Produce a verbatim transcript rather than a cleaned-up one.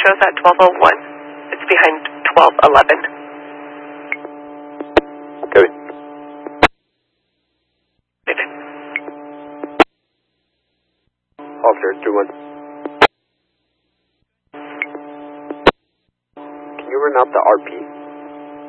shows at twelve oh one. It's behind twelve eleven. Copy. Officer, two one. Can you run out the R P?